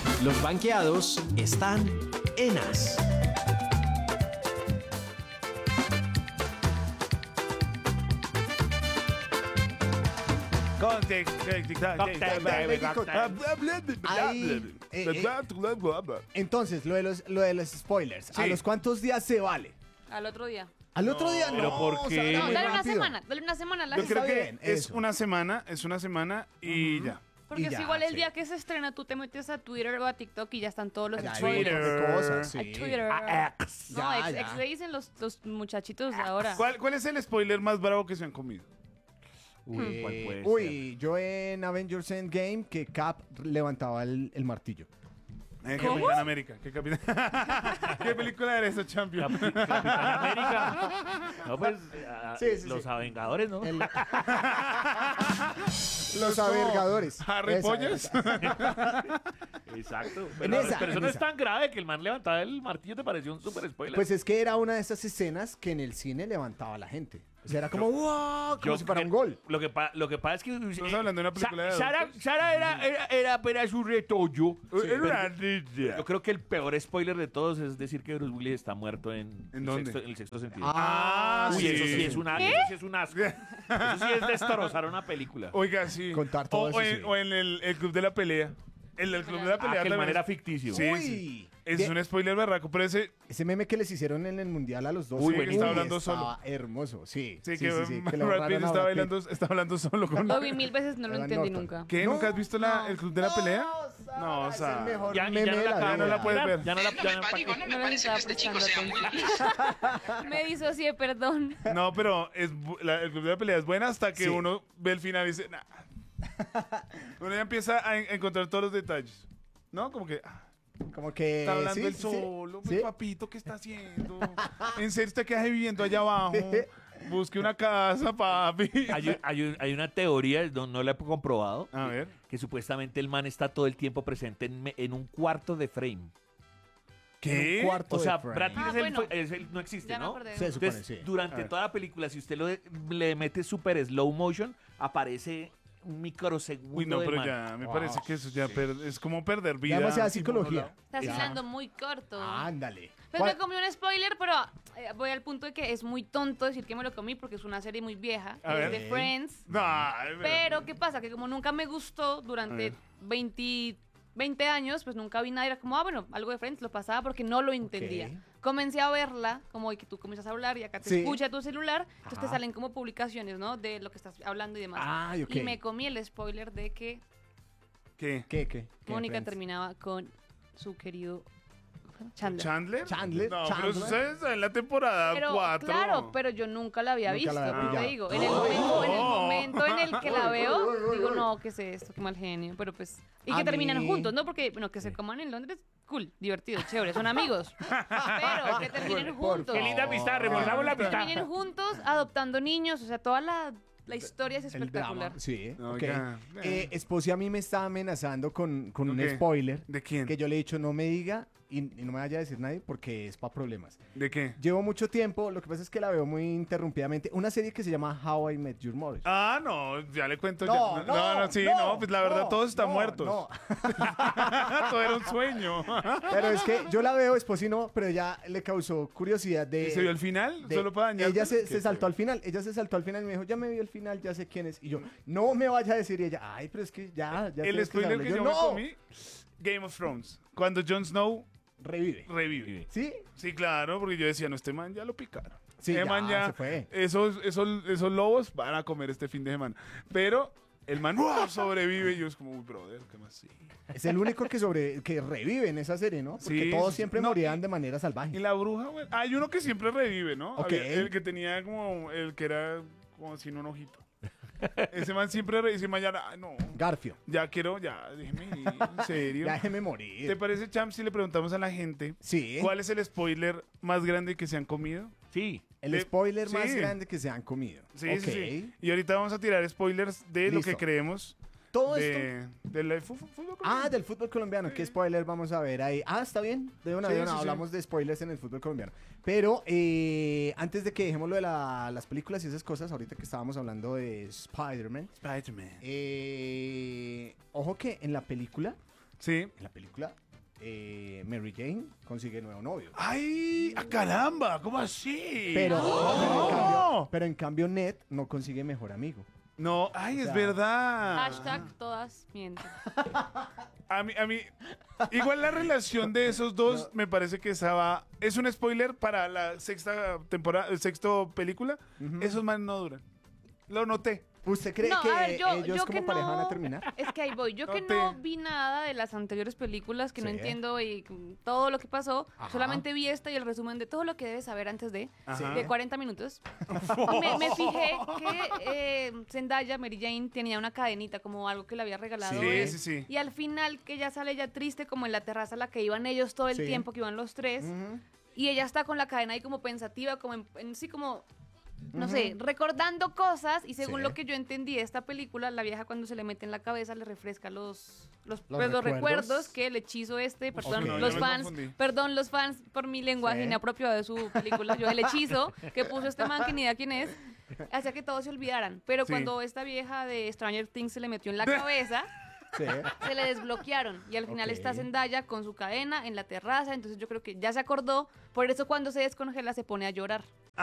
Los banqueados están en As. Entonces, lo de los spoilers. Sí. ¿A los cuántos días se vale? Al otro día. Al otro día no. ¿Pero por qué? Sara, No, muy dale una rápido. semana. Dale una semana a la Yo gente. creo que bien, es eso. una semana y ya. Porque Y es ya, igual el sí. día que se estrena, tú te metes a Twitter o a TikTok y ya están todos los Ya hay spoilers. un montón de cosas, A sí. Twitter. X. No, Ya, ex, ya. ex le dicen los muchachitos de ahora. ¿Cuál es el spoiler más bravo que se han comido? Uy, ¿cuál puede ser? Uy, yo en Avengers Endgame que Cap levantaba el martillo. Capitán América. ¿Qué, ¿Qué película era esa, Champion? Capitán América. No, pues Sí, sí, los sí. Avengadores, ¿no? Los Avergadores. Harry Esa, Pollas. esa. Exacto. En Pero, esa, pero eso en no es esa. tan grave que el man levantaba el martillo, te pareció un super spoiler. Pues es que era una de esas escenas que en el cine levantaba a la gente. O sea, era como ¡wow! Como Yo si fuera un creo- gol. Lo que pasa es que. Estamos hablando de una película de Sara era apenas un retoño. Era una Pero niña. yo creo que el peor spoiler de todos es decir que Bruce Willis está muerto en dónde? el sexto sentido. Ah, Uy, sí. eso sí es un asco. Eso sí es un asco. Eso sí es destrozar una película. Oiga, sí. Contar todo eso, sí. O en el Club de la Pelea. El Club de la Pelea Que el man también era es- ficticio. Sí, Uy. sí. Es Bien. un spoiler barraco, pero ese... Ese meme que les hicieron en el Mundial a los dos. Uy, que está hablando estaba hermoso, sí. Sí, sí, que sí, sí, que le Brad borraron Pitt a está Brad Pitt. bailando, está hablando solo con... Lo vi 1000 veces, no lo Edward entendí Norton. nunca. ¿Qué? ¿Nunca has visto el Club de la Pelea? Sara, No, o es sea, el mejor Ya, meme ya no de la, la acabo no vida. la puedes ver. Ya no la. No ya me no- pánico, no me No le parece que estaba este chico sea prestando muy... Me disocié, perdón. No, pero el Club de la Pelea es buena hasta que Sí. uno ve el final y dice... Nah. Uno ya empieza a encontrar todos los detalles. ¿No? Como que... Como que. Está hablando sí, él sí, solo, sí. pues, papito, ¿qué está haciendo? ¿En serio usted queda viviendo allá abajo? Busque una casa, papi. Hay una teoría, no la he comprobado, A ver. que supuestamente el man está todo el tiempo presente en un cuarto de frame. ¿Qué? Un cuarto O sea, de frame. Brad Pitt Ah, bueno. no existe, Ya me ¿no? acordé. Se supone, Entonces, sí. A durante ver. toda la película, si usted le mete super slow motion, aparece un microsegundo Uy, no, del pero man. ya, me Wow. parece que eso ya es como perder vida. demasiada tipo, psicología. Estás Ya. hablando muy corto. Ándale. Pues me comí un spoiler, pero voy al punto de que es muy tonto decir que me lo comí porque es una serie muy vieja, A que ver. es de Friends. No, Pero, ¿qué pasa? Que como nunca me gustó A durante ver. 20 años, pues nunca vi nada. Era como, bueno, algo de Friends lo pasaba porque no lo entendía. Ok. Comencé a verla, como que tú comienzas a hablar y acá te Sí. escucha tu celular. Entonces te Ajá. salen como publicaciones, ¿no? De lo que estás hablando y demás. Ay, ok. Y me comí el spoiler de que ¿Qué? ¿Qué? Mónica Friends? terminaba con su querido Chandler. ¿Chandler? Chandler, No, Chandler. pero eso es en la temporada Pero 4. claro, pero yo nunca la había Nunca visto, la había como te pillado. digo. En el momento en el que la veo, digo, no, ¿qué es esto? Qué mal genio. Pero pues. Y A que terminan mí- juntos, ¿no? Porque, bueno, que se coman en Londres, cool, divertido, chévere, son amigos. Pero que terminen Por juntos. Qué linda amistad, reforzamos la Que amistad. terminen juntos, adoptando niños, o sea, toda la historia es El espectacular. drama, sí. No, ok. ya. Esposi a mí me está amenazando con un Ok. spoiler. ¿De quién? Que yo le he dicho no me diga y no me vaya a decir nadie porque es para problemas. ¿De qué? Llevo mucho tiempo, lo que pasa es que la veo muy interrumpidamente. Una serie que se llama How I Met Your Mother. Ah, no, ya le cuento. No, ya. Sí, no, pues la verdad no, todos están no, muertos. no. Todo era un sueño. Pero es que yo la veo, Esposi no, pero ella le causó curiosidad de... ¿Y se vio el final? de- Solo para dañar. Ella se saltó al final, ella se saltó al final y me dijo, ya me vi el final, ya sé quién es. Y yo, no me vaya a decir. Y ella, ay, pero es que ya El tienes spoiler saberlo". que Yo, yo no, me comí, Game of Thrones. Cuando Jon Snow revive. revive. ¿Sí? Sí, claro, porque yo decía, no, este man ya lo picaron. Sí, Este ya, man ya, se fue. esos lobos van a comer este fin de semana. Pero el man ¡wow! Sobrevive y yo es como, uy, brother, ¿qué más? Sí. Es el único que revive en esa serie, ¿no? Porque Sí, todos sí, siempre no, morían de manera Y salvaje. la bruja, güey. Hay uno que siempre revive, ¿no? Ok. El que tenía como, el que era como sin un ojito. Ese man siempre revive, ese man ya, ah, no. Garfio. Ya quiero, ya, déjeme ir, en serio. Ya déjeme morir. ¿Te parece, Champ, si le preguntamos a la gente Sí. cuál es el spoiler más grande que se han comido? Sí. El de- spoiler más sí. grande que se han comido. Sí, Ok. sí, sí. Y ahorita vamos a tirar spoilers de lo Listo. que creemos Todo esto. del fútbol. Ah, del fútbol colombiano. ¿Qué spoiler vamos a ver ahí? Ah, está bien. De una, Sí, de una. sí, sí. Hablamos de spoilers en el fútbol colombiano. Pero antes de que dejemos lo de las películas y esas cosas, ahorita que estábamos hablando de Spider-Man, Spider-Man. ojo que en la película Sí. En la película, Mary Jane consigue nuevo novio. ¡Ay! ¡A caramba! ¿Cómo así? Pero en cambio Ned no consigue mejor amigo. No, ay, O es sea, verdad. Hashtag todas mienten. A mí, igual la relación de esos dos me parece que es un spoiler para la sexta temporada, sexto película. Esos manes no duran. Lo noté. ¿Usted cree No, que a ver, ellos yo como que pareja no, van a terminar? Es que ahí voy. Yo No que te- no vi nada de las anteriores películas, que no Sí. entiendo y todo lo que pasó, Ajá. solamente vi esta y el resumen de todo lo que debes saber antes Ajá. de 40 minutos. Me fijé que Zendaya, Mary Jane, tenía una cadenita, como algo que le había regalado Sí, él. sí, sí. Y al final, que ella sale ya triste, como en la terraza a la que iban ellos todo el Sí. tiempo, que iban los tres. Ujú. Y ella está con la cadena ahí como pensativa, como sí, como, no sé, recordando cosas. Y según Sí. lo que yo entendí de esta película, la vieja cuando se le mete en la cabeza le refresca los recuerdos. recuerdos que el hechizo perdón, Ok. No, los yo me fans, confundí. perdón, los fans por mi lenguaje Sí. inapropiado de su película. Yo el hechizo que puso este man, que ni idea quién es, hacía que todos se olvidaran. Pero Sí. cuando esta vieja de Stranger Things se le metió en la cabeza, Sí. se le desbloquearon y al final Ok. está Zendaya con su cadena en la terraza, entonces yo creo que ya se acordó, por eso cuando se descongela se pone a llorar.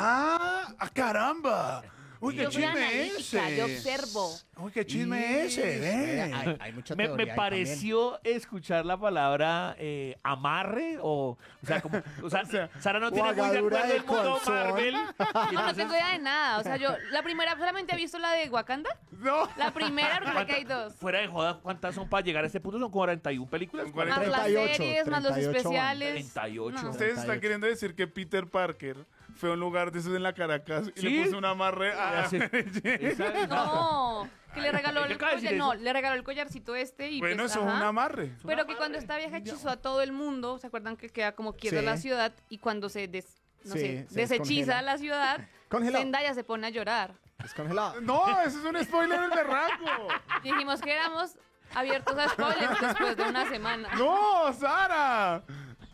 ¡Ah! ¡A caramba! ¡Uy, qué Yo soy chisme analítica, ese! yo observo. ¡Uy, qué chisme ese! Ve. Hay mucha Me teoría ahí pareció escuchar la palabra amarre o sea, como, o sea, Sara no tiene muy de agadura acuerdo de el mundo calzón. Marvel. No tengo idea de nada, o sea, yo la primera solamente he visto la de Wakanda, ¡No! la primera porque sé que hay dos. Fuera de joda, ¿cuántas son para llegar a este punto? Son 41 películas. Son 40. Más las 38, series, más los 38 especiales. 38. No. Ustedes están 38. queriendo decir que Peter Parker fue a un lugar de esos en la Caracas y ¿Sí? le puso un amarre a Sí. Esa- No, que le regaló ¿Qué el acaba de decir collar, no, eso? le regaló el collarcito este y Bueno, pues, eso es ajá. un amarre. Pero que cuando esta vieja hechizó a todo el mundo, ¿se acuerdan que queda como quieta Sí. la ciudad? Y cuando se, Sí, se se deshechiza descongela. la ciudad, Congelado. Zendaya se pone a llorar. Descongelado. No, eso es un spoiler del berraco. Dijimos que éramos abiertos a spoilers después de una semana. No, Sara.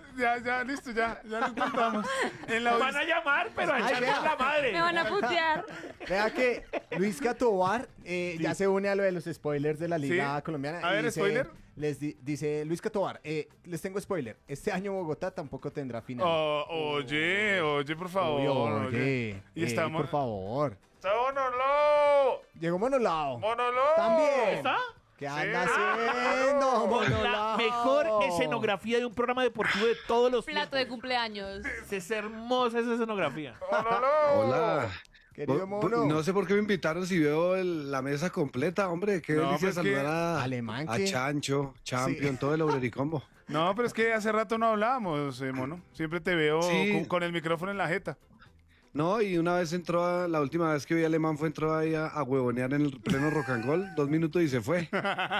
Ya, listo, ya nos contamos. En la Nos van a llamar, pero a Ay, echarnos vea. la madre. Me van a putear. Vea que Luis Catobar ya se une a lo de los spoilers de la Liga Sí. Colombiana. A y ver, dice, ¿spoiler? Dice Luis Catobar, les tengo spoiler. Este año Bogotá tampoco tendrá final. Oye, por favor. Uy, oye, Y estamos. por favor. ¡Monoló! Llegó Monolao. ¡Monoló! También. ¿Está? ¿Qué Sí. anda haciendo, Con la Monolao? mejor escenografía de un programa deportivo de todos los Plato de cumpleaños. tiempos. Es hermosa esa escenografía. ¡Monoló! Hola. Querido Mono. No sé por qué me invitaron si veo la mesa completa, hombre. Qué No, delicia pues que saludar Alemán, a que- Chancho, Champion, Sí. todo el Obrericombo. No, pero es que hace rato no hablábamos, mono. Siempre te veo Sí. con el micrófono en la jeta. No, y una vez la última vez que vi a Alemán entró ahí a huevonear en el pleno rock and roll, 2 minutos y se fue.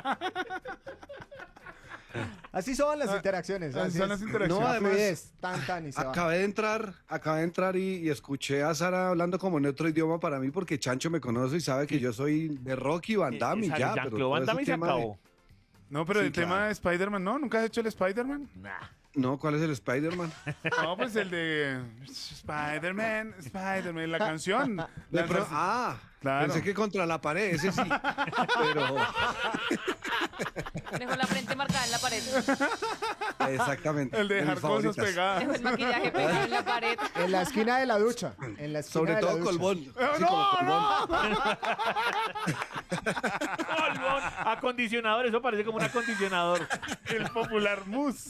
Así son las interacciones. Así son las es. interacciones. No, La además, fluidez, tan y se va. Acabé de entrar y escuché a Sara hablando como en otro idioma para mí porque Chancho me conoce y sabe que yo soy de rock y Van Damme y ya. Pero Jean-Claude todo Van ese Damme y se tema de- acabó. No, pero Sí, el tema claro. de Spider-Man, ¿no? ¿Nunca has hecho el Spider-Man? Nah. No, ¿cuál es el Spider-Man? No, pues el de Spider-Man, la canción. Claro. Pensé que contra la pared, ese sí. Pero Dejó la frente marcada en la pared. exactamente. El de mis dejar cosas favoritas. pegadas. Dejó el maquillaje pegado en la pared. En la esquina de la ducha. En la esquina Sobre de la todo ducha. Colbón. Sí, ¡No, como Colbón. Polvón, acondicionador, eso parece como un acondicionador. El popular mousse.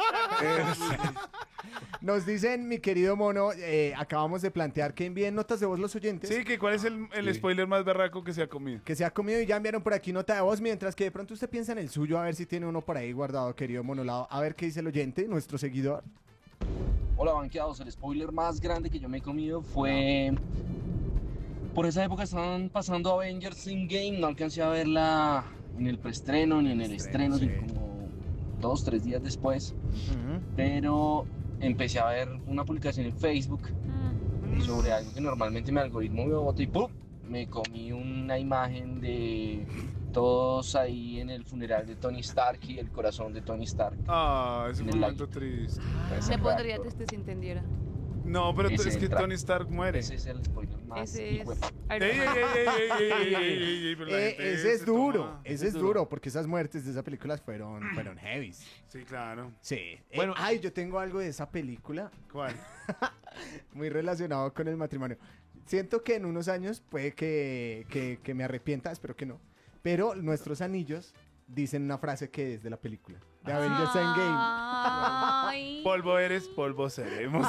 Nos dicen, mi querido Mono, acabamos de plantear que envíen notas de voz los oyentes. Sí, que ¿cuál es el spoiler más berraco que se ha comido? Que se ha comido y ya enviaron por aquí nota de voz, mientras que de pronto usted piensa en el suyo, a ver si tiene uno por ahí guardado, querido Monolado. A ver qué dice el oyente, nuestro seguidor. Hola banqueados, el spoiler más grande que yo me he comido fue... Por esa época estaban pasando Avengers Endgame, no alcancé a verla en el preestreno ni en el estreno, sí. sino como 2-3 días después. Pero empecé a ver una publicación en Facebook sobre algo que normalmente mi algoritmo me bota y ¡pum! Me comí una imagen de todos ahí en el funeral de Tony Stark y el corazón de Tony Stark. Ah, ese En fue el un momento triste. Pues, Le claro. pondría si entendiera. No, pero Ese es que entra. Tony Stark muere. Ese es el spoiler más Ese es hijo de- Iron Ey, ey, Man. ey, ey, ey, ey, ey, ey, pero la gente Ese es se duro, toma- ese es duro, porque esas muertes de esa película fueron heavy. Sí, claro. Sí. Bueno. Ay, yo tengo algo de esa película ¿Cuál? muy relacionado con el matrimonio. Siento que en unos años puede que me arrepienta, espero que no. Pero nuestros anillos dicen una frase que es de la película. De Avengers Endgame. Ay, Polvo eres, polvo seremos.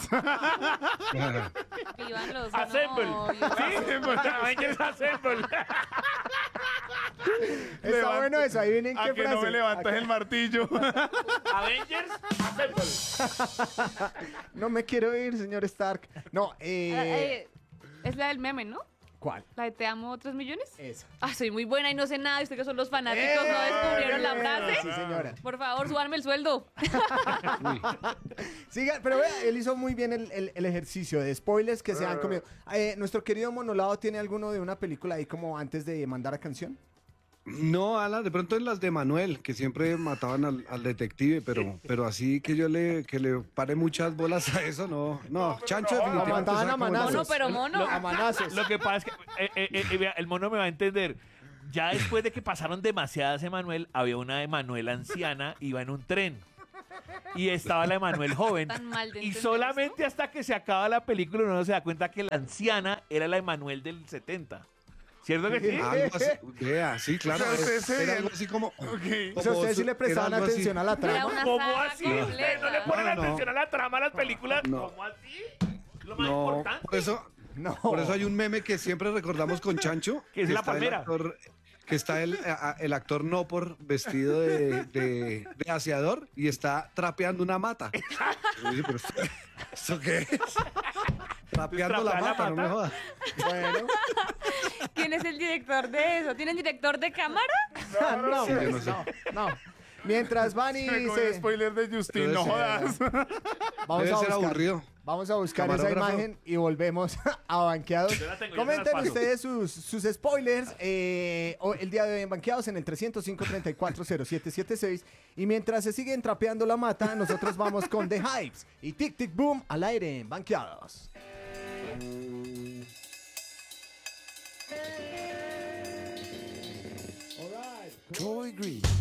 vivan los Assemble. novios. Sí, Avengers Assemble. Está bueno eso, ahí vienen A qué que frase. no me levantas el martillo. Avengers Assemble. No me quiero ir, señor Stark. No, Es la del meme, ¿no? ¿cuál? La de Te amo 3 millones. Esa. Ah, soy muy buena y no sé nada. ¿Y ustedes que son los fanáticos no descubrieron la frase? Sí, señora. Por favor, súbanme el sueldo. Siga, pero vea, él hizo muy bien el ejercicio de spoilers que se han comido. Nuestro querido Monolado tiene alguno de una película ahí como antes de mandar a canción. No, Alan, de pronto en las de Manuel, que siempre mataban al detective, pero así que que le pare muchas bolas a eso, no. No, Chancho Lo definitivamente mataban sabe a cómo manazos. Mono, pero mono. A manazos. Lo que pasa es que vea, el mono me va a entender. Ya después de que pasaron demasiadas Emanuel, había una Emanuel anciana, iba en un tren. Y estaba la Emanuel joven. Tan mal de Y entender solamente hasta que se acaba la película uno se da cuenta que la anciana era la Emanuel del 70. ¿Cierto que sí? Algo así, vea, sí, claro. O sea, ustedes se Era veían- algo así como. Ok. O sea, ustedes sí le era prestaban algo así. atención a la Era trama. una ¿Cómo saga así? ¿Ustedes no le completa. ponen No, no. atención a la trama de las películas? No. ¿Cómo así? Lo más No, importante. No. por eso hay un meme que siempre recordamos con Chancho. Que es la está el palmera. actor- que está el actor Nopor vestido de aseador y está trapeando una mata. Y dice, pero ¿esto qué es? Trapeando la ¿Trapear la mata, no me mata? jodas. Bueno. ¿Quién es el director de eso? ¿Tienen director de cámara? No, Sí, yo no sé. no. Mientras van y Me comí el spoiler de Justin, no jodas. Vamos Debe a ser buscar. aburrido. Vamos a buscar esa Camarógrafo. imagen y volvemos a Banqueados. Yo la tengo, yo se Comenten las paso. ustedes sus spoilers el día de hoy en Banqueados en el 305-340776. Y mientras se siguen trapeando la mata, nosotros vamos con The Hypes y Tic Tic Boom al aire en Banqueados. Troy Green